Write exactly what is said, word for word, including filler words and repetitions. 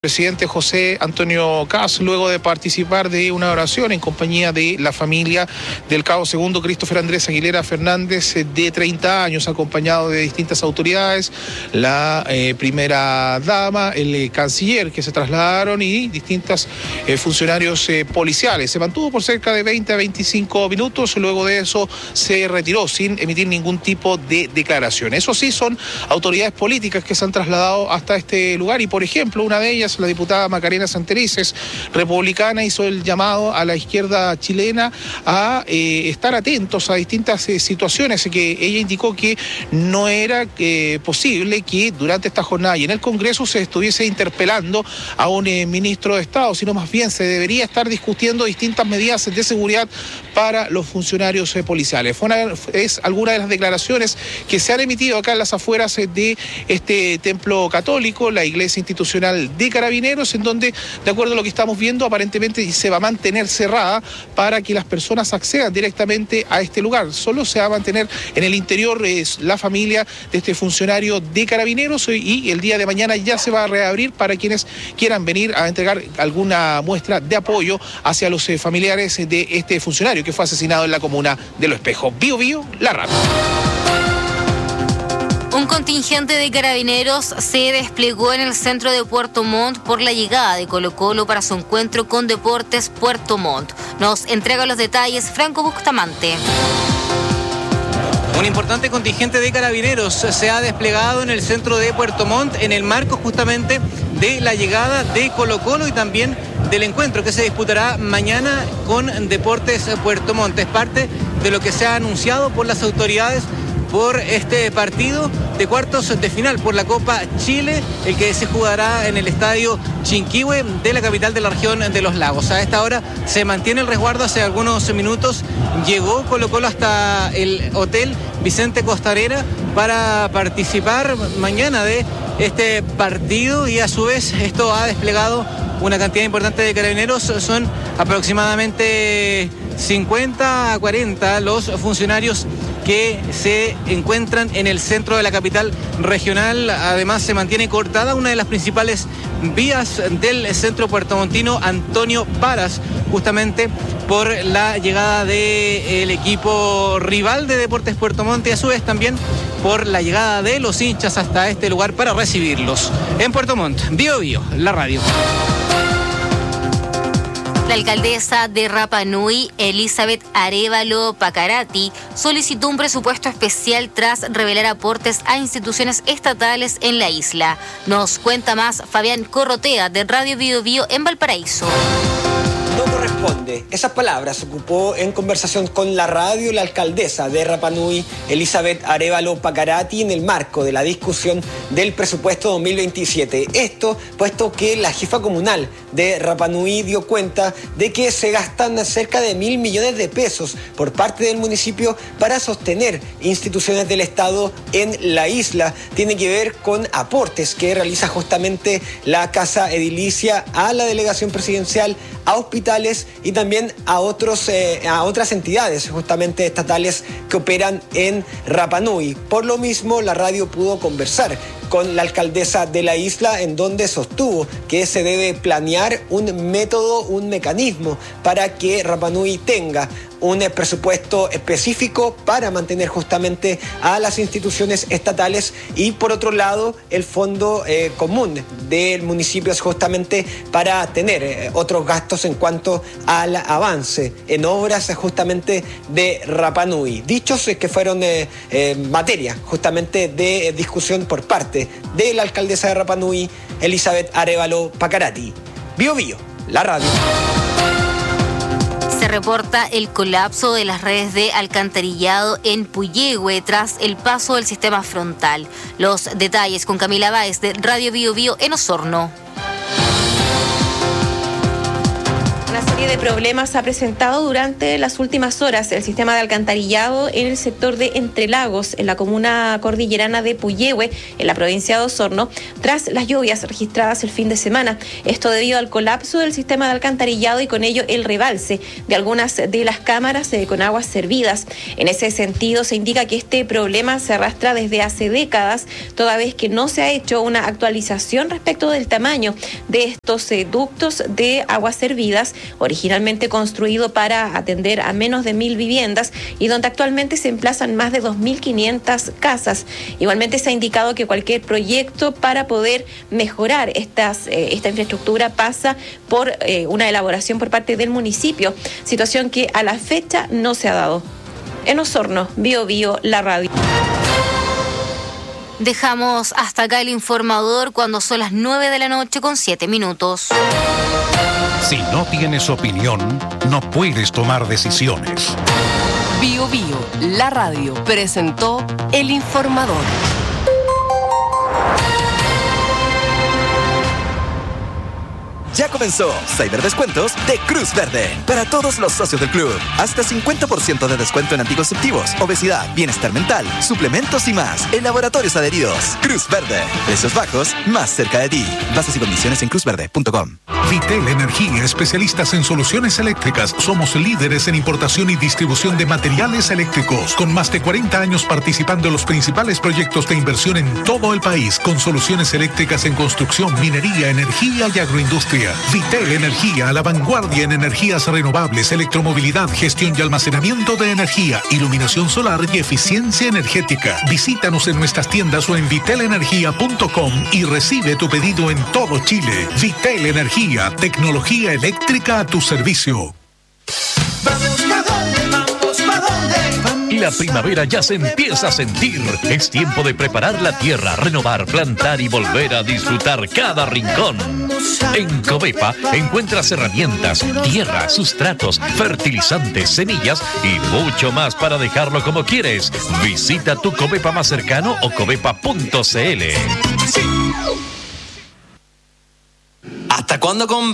Presidente José Antonio Kast, luego de participar de una oración en compañía de la familia del cabo segundo Christopher Andrés Aguilera Fernández, de treinta años, acompañado de distintas autoridades, la eh, primera dama, el eh, canciller, que se trasladaron, y distintos eh, funcionarios eh, policiales. Se mantuvo por cerca de veinte a veinticinco minutos, luego de eso se retiró sin emitir ningún tipo de declaración. Eso sí, son autoridades políticas que se han trasladado hasta este lugar, y por ejemplo, una de ellas, la diputada Macarena Santerices, republicana, hizo el llamado a la izquierda chilena a eh, estar atentos a distintas eh, situaciones, que ella indicó que no era eh, posible que durante esta jornada y en el Congreso se estuviese interpelando a un eh, ministro de Estado, sino más bien se debería estar discutiendo distintas medidas de seguridad para los funcionarios eh, policiales. Fue una, es alguna de las declaraciones que se han emitido acá en las afueras eh, de este templo católico, la iglesia institucional de Carabineros, en donde, de acuerdo a lo que estamos viendo, aparentemente se va a mantener cerrada para que las personas accedan directamente a este lugar. Solo se va a mantener en el interior eh, la familia de este funcionario de Carabineros, y el día de mañana ya se va a reabrir para quienes quieran venir a entregar alguna muestra de apoyo hacia los eh, familiares de este funcionario que fue asesinado en la comuna de Los Espejos. Bío Bío, la radio. Un contingente de carabineros se desplegó en el centro de Puerto Montt por la llegada de Colo-Colo para su encuentro con Deportes Puerto Montt. Nos entrega los detalles Franco Bustamante. Un importante contingente de carabineros se ha desplegado en el centro de Puerto Montt en el marco justamente de la llegada de Colo-Colo y también del encuentro que se disputará mañana con Deportes Puerto Montt. Es parte de lo que se ha anunciado por las autoridades por este partido de cuartos de final por la Copa Chile, el que se jugará en el estadio Chinquihue de la capital de la región de Los Lagos. A esta hora se mantiene el resguardo. Hace algunos minutos llegó Colo-Colo hasta el hotel Vicente Costarera para participar mañana de este partido, y a su vez esto ha desplegado una cantidad importante de carabineros. Son aproximadamente cincuenta a cuarenta los funcionarios que se encuentran en el centro de la capital regional. Además, se mantiene cortada una de las principales vías del centro puertomontino, Antonio Paras, justamente por la llegada del equipo rival de Deportes Puerto Montt, y a su vez también por la llegada de los hinchas hasta este lugar para recibirlos. En Puerto Montt, Bío Bío, la radio. La alcaldesa de Rapa Nui, Elizabeth Arévalo Pacarati, solicitó un presupuesto especial tras revelar aportes a instituciones estatales en la isla. Nos cuenta más Fabián Corrotea, de Radio Bío Bío en Valparaíso. No corresponde. Esas palabras ocupó en conversación con la radio la alcaldesa de Rapa Nui, Elizabeth Arévalo Pacarati, en el marco de la discusión del presupuesto dos mil veintisiete. Esto puesto que la jefa comunal de Rapa Nui dio cuenta de que se gastan cerca de mil millones de pesos por parte del municipio para sostener instituciones del Estado en la isla. Tiene que ver con aportes que realiza justamente la Casa Edilicia a la delegación presidencial, a hospitales y también a, otros, eh, a otras entidades justamente estatales que operan en Rapa Nui. Por lo mismo, la radio pudo conversar con la alcaldesa de la isla, en donde sostuvo que se debe planear un método, un mecanismo para que Rapa Nui tenga un presupuesto específico para mantener justamente a las instituciones estatales, y por otro lado el fondo eh, común del municipio es justamente para tener eh, otros gastos en cuanto al avance en obras justamente de Rapa Nui. Dichos eh, que fueron eh, eh, materia justamente de eh, discusión por parte de la alcaldesa de Rapa Nui, Elizabeth Arévalo Pacarati. Bío Bío, la radio. Se reporta el colapso de las redes de alcantarillado en Puyehue tras el paso del sistema frontal. Los detalles con Camila Báez, de Radio Bío Bío en Osorno. Una serie de problemas ha presentado durante las últimas horas el sistema de alcantarillado en el sector de Entre Lagos, en la comuna cordillerana de Puyehue, en la provincia de Osorno, tras las lluvias registradas el fin de semana. Esto debido al colapso del sistema de alcantarillado y con ello el rebalse de algunas de las cámaras eh, con aguas servidas. En ese sentido, se indica que este problema se arrastra desde hace décadas, toda vez que no se ha hecho una actualización respecto del tamaño de estos eh, ductos de aguas servidas, originalmente construido para atender a menos de mil viviendas y donde actualmente se emplazan más de dos mil quinientas casas. Igualmente se ha indicado que cualquier proyecto para poder mejorar estas, eh, esta infraestructura pasa por eh, una elaboración por parte del municipio, situación que a la fecha no se ha dado. En Osorno, Bio Bio, la radio. Dejamos hasta acá el informador cuando son las nueve de la noche con siete minutos. Si no tienes opinión, no puedes tomar decisiones. Bio Bio, la radio, presentó el informador. Ya comenzó Cyberdescuentos de Cruz Verde. Para todos los socios del club, hasta cincuenta por ciento de descuento en anticonceptivos, obesidad, bienestar mental, suplementos y más en laboratorios adheridos. Cruz Verde. Precios bajos, más cerca de ti. Bases y condiciones en cruz verde punto com. Vitel Energía, especialistas en soluciones eléctricas. Somos líderes en importación y distribución de materiales eléctricos. Con más de cuarenta años participando en los principales proyectos de inversión en todo el país. Con soluciones eléctricas en construcción, minería, energía y agroindustria. Vitel Energía, a la vanguardia en energías renovables, electromovilidad, gestión y almacenamiento de energía, iluminación solar y eficiencia energética. Visítanos en nuestras tiendas o en vitel energía punto com y recibe tu pedido en todo Chile. Vitel Energía, tecnología eléctrica a tu servicio. Vamos, ¿pa' dónde? Vamos, ¿pa' dónde? Vamos. La primavera ya se empieza a sentir. Es tiempo de preparar la tierra, renovar, plantar y volver a disfrutar cada rincón. En Covepa encuentras herramientas, tierra, sustratos, fertilizantes, semillas y mucho más para dejarlo como quieres. Visita tu Covepa más cercano o covepa punto cl. ¿Hasta cuándo con